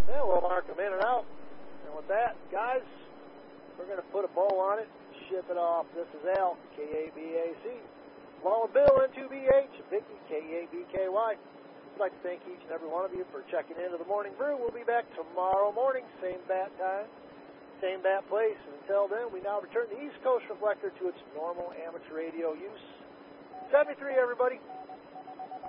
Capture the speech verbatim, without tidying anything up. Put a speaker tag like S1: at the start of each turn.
S1: Yeah, we'll mark them in and out. And with that, guys, we're going to put a bow on it, ship it off. This is Al, K A B A C. Lone Bill, N two B H, Vicky, K A B K Y. I'd like to thank each and every one of you for checking into the Morning Brew. We'll be back tomorrow morning, same bat time, same bat place. And until then, we now return the East Coast Reflector to its normal amateur radio use. seventy-three, everybody.